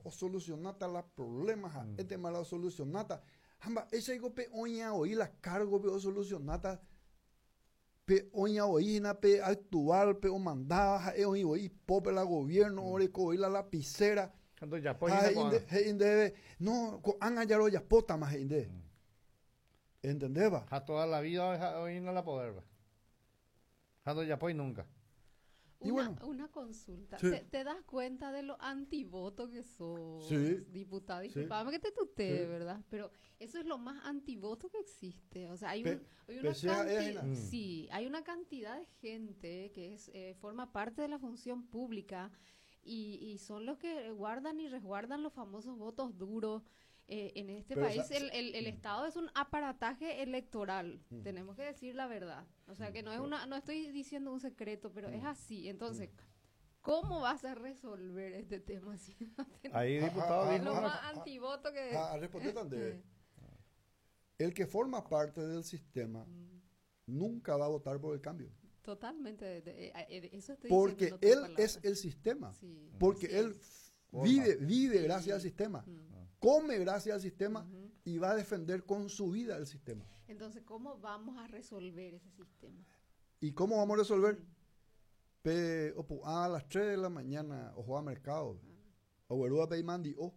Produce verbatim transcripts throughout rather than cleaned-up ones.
o solucionata los problemas, mm. este malo solucionata. Hamba, ese digo pe oña oí la cargo pe o solucionata. Pe oña oí na pe actual pe o mandaba e oí oí pope la gobierno mm. ore co la lapicera. Cuando ya pues inde no co anga ya lo ya pota más inde. Mm. ¿Entendeba? A toda la vida oí no la poder. Cuando ya pues nunca. Una, bueno, una consulta. Sí. ¿Te, ¿Te das cuenta de lo antivoto que sos, Sí. diputado? Sí. Disculpame que te tutee, Sí. ¿verdad? Pero eso es lo más antivoto que existe. O sea, hay, Pe- un, hay una pe- sea cantidad, ejena. sí, hay una cantidad de gente que es eh, forma parte de la función pública y, y son los que guardan y resguardan los famosos votos duros. Eh, en este Pero, país o sea, el, el, el Estado es un aparataje electoral, mm. tenemos que decir la verdad. O sea, que no es una, no estoy diciendo un secreto, pero mm. es así. Entonces, ¿cómo vas a resolver este tema si no tenés- Ahí, diputado, Ah, ah, es dijo... lo ah, más ah, antivoto que... A, a responder también. Eh, El que forma parte del sistema mm, nunca va a votar por el cambio. totalmente, de, de- eh, eh, de eso estoy Porque diciendo, no él tengo palabras. es el sistema. Sí. Porque Sí. él Forma. vive, vive Sí. gracias al sistema. Mm. Come gracias al sistema Ujú. y va a defender con su vida el sistema. Entonces, ¿cómo vamos a resolver ese sistema? ¿Y cómo vamos a resolver? Mm. Pe, opo, a las tres de la mañana, ojo a mercado. Ah. O verúa pe mandi o.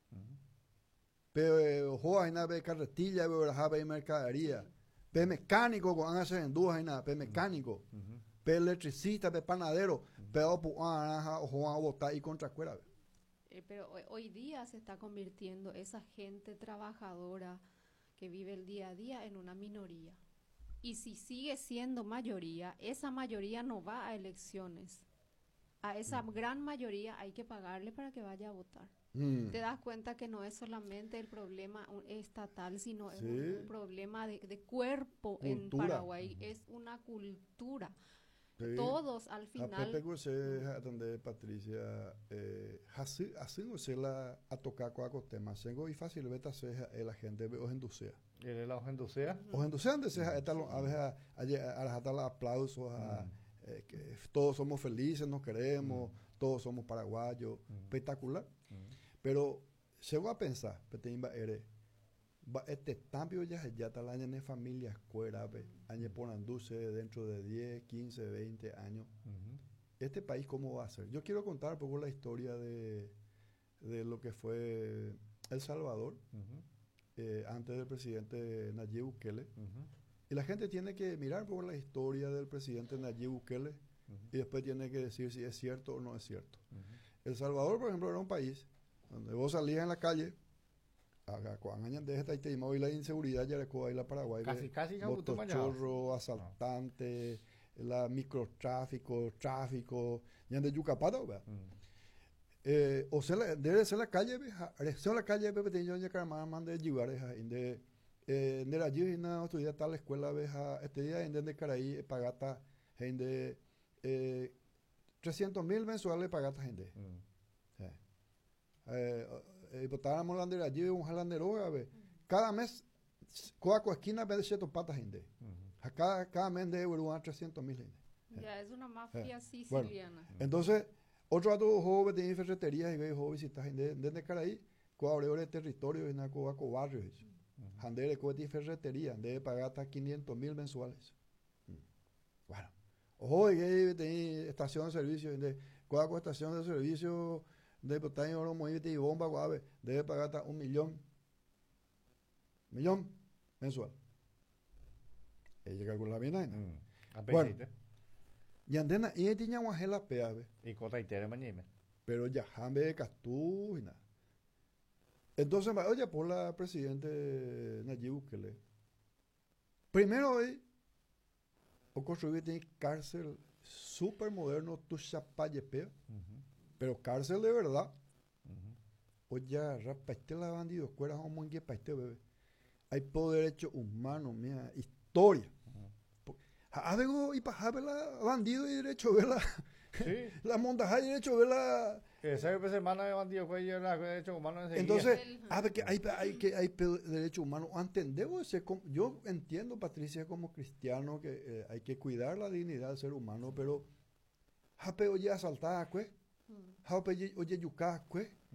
Pe, ojo a ina pe carretilla, pe verajá pe mercadería. Pe mecánico, con hacer en dudas, ina, pe mecánico. Pe electricista, pe panadero. Pe opo, a, ojo a votar y contra cuera. Eh, pero hoy, hoy día se está convirtiendo esa gente trabajadora que vive el día a día en una minoría. Y si sigue siendo mayoría, esa mayoría no va a elecciones. A esa gran mayoría hay que pagarle para que vaya a votar. Mm. Te das cuenta que no es solamente el problema un- estatal, sino es Sí. un, un problema de, de cuerpo en Cultura. Paraguay. Es una cultura. Sí. Todos al A final... Pepe Guse, atender Patricia, eh, así, así no se la a tocar con temas. Tengo y fácil vete a hacer la gente os enducea. ¿Él es la hoja enducea? Os enducean de ser a veces a a dar aplausos a eh, que todos somos felices, nos queremos, todos somos paraguayos, espectacular. Pero llego a pensar, Petimba eres va este cambio ya ya tal año en familia escuela, año ponanduse dentro de diez, quince, veinte años. Este país cómo va a ser. Yo quiero contar un poco la historia de de lo que fue El Salvador. Eh, antes del presidente Nayib Bukele. Y la gente tiene que mirar por la historia del presidente Nayib Bukele y después tiene que decir si es cierto o no es cierto. El Salvador, por ejemplo, era un país donde vos salías en la calle, acá, cuando años de esta y la inseguridad ya le la Paraguay, Casi, casi como tú motochorro, asaltante, la microtráfico, tráfico, ya de Yucapata, ¿verdad? Eh, o sea, la- debe ser la calle, ser la calle, Pepe Tiño, ya Caramán, man de Yugares, de eh, de allí, na estudiar tal escuela, veja, este día, en de Caraí, pagata, gente, eh, trescientos mil mensuales pagata, gente. Eh, eh, botábamos la de allí, un jalandero, a ver, cada mes, coaco esquina, ve de cierto pata, gente. A Cada, cada mes de Uruguay, trescientos mil gente. Ya es una mafia Eh, siciliana. Entonces, otro dato joven de ferreterías y ve joven visitas gente desde Caraí, coabre de territorio y na coaco barrios. Handere cohete ferretería, debe pagar hasta quinientos mil mensuales. Mm. Bueno, ojo, que tiene estación de servicio, de coaco estación de servicio de Potaño, Oro, Moíte y Bomba, Guave, debe pagar hasta un millón. Millón mensual. Ella calcula bien ahí. A Bueno. pesite. Y andena, y tiene una pea, ve. Y cota y tere mañime. Pero ya jambe de Castú y nada. Entonces, ma- oye, por la presidente Nayib Bukele. Primero hoy, o construir tiene cárcel súper moderno, tu chapayepea, pero cárcel de verdad. Oye, rapaste la bandido, escuela homo en que paiste, bebé. Hay poder derecho humano, mía, historia. Habego y para la bandido y derecho ver la, Sí. la montaja y derecho ver la. Que esa semana de bandido fue yo la de hecho humano enseguida. Entonces, El- a ver que hay, hay que hay pe- derecho humano. Entendemos ese, com- yo entiendo, Patricia, como cristiano, que eh, hay que cuidar la dignidad del ser humano, pero jape oye asaltada, pues, jape oye yucá, pues,